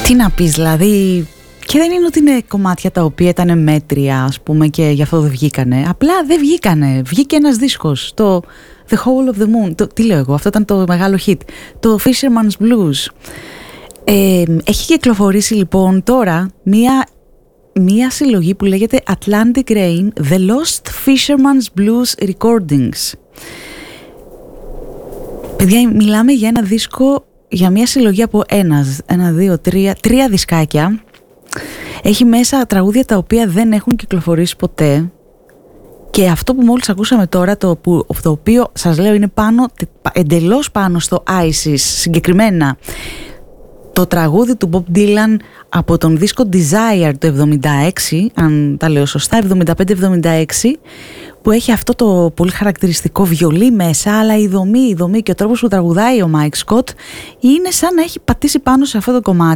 Τι να πεις, δηλαδή. Και δεν είναι ότι είναι κομμάτια τα οποία ήταν μέτρια, ας πούμε, και γι' αυτό δεν βγήκανε. Απλά δεν βγήκανε. Βγήκε ένας δίσκος, το The Whole of the Moon. Τι λέω εγώ, αυτό ήταν το μεγάλο hit. Το Fisherman's Blues. Έχει κυκλοφορήσει λοιπόν τώρα μία συλλογή που λέγεται Atlantic Rain, The Lost Fisherman's Blues Recordings. Παιδιά, μιλάμε για ένα δίσκο, για μία συλλογή από τρία δισκάκια. Έχει μέσα τραγούδια τα οποία δεν έχουν κυκλοφορήσει ποτέ. Και αυτό που μόλις ακούσαμε τώρα, το οποίο σας λέω είναι εντελώς πάνω στο ISIS, συγκεκριμένα το τραγούδι του Bob Dylan από τον δίσκο Desire το 76, αν τα λέω σωστά, 75-76, που έχει αυτό το πολύ χαρακτηριστικό βιολί μέσα, αλλά η δομή και ο τρόπος που τραγουδάει ο Mike Scott είναι σαν να έχει πατήσει πάνω σε αυτό το κομμάτι